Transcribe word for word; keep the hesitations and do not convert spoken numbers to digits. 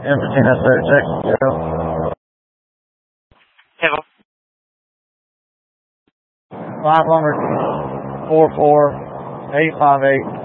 Empty, that's thirty-six. Hello. Flight number four four eight five eight.